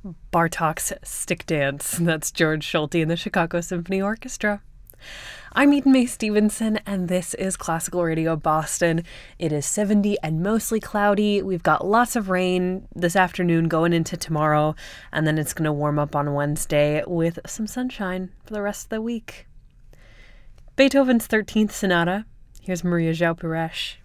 Bartok's Stick Dance. That's George Schulte and the Chicago Symphony Orchestra. I'm Eden Mae Stevenson, and this is Classical Radio Boston. It is 70 and mostly cloudy. We've got lots of rain this afternoon going into tomorrow, and then it's going to warm up on Wednesday with some sunshine for the rest of the week. Beethoven's 13th Sonata. Here's Maria João Pires.